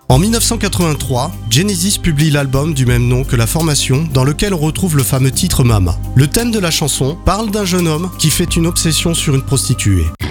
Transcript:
En 1983, Genesis publie l'album du même nom que la formation, dans lequel on retrouve le fameux titre Mama. Le thème de la chanson parle d'un jeune homme qui fait une obsession sur une prostituée.